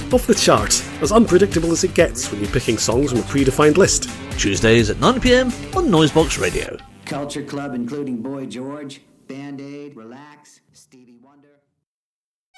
Off the chart, as unpredictable as it gets when you're picking songs from a predefined list. Tuesdays at 9pm on Noisebox Radio. Culture Club, including Boy George, Band Aid, Relax, Stevie Wonder.